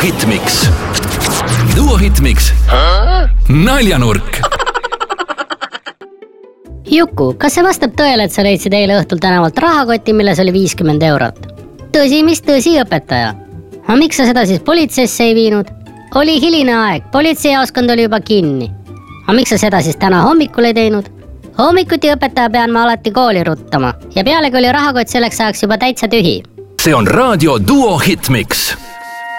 Hitmix. Duo Hitmix. Naljanurk. Juku, kas see vastab tõele, et sa leidsid eile õhtul tänavalt rahakoti, milles oli 50 eurot? Tõsi, mis tõsi, õpetaja? Aga miks sa seda siis politseisse ei viinud? Oli hiline aeg, politseijaoskond oli juba kinni. Aga miks sa seda siis täna hommikul ei teinud? Hommikuti õpetaja pean ma alati kooli ruttama ja pealegi oli rahakott selleks ajaks juba täitsa tühi. See on raadio Duo Hitmix.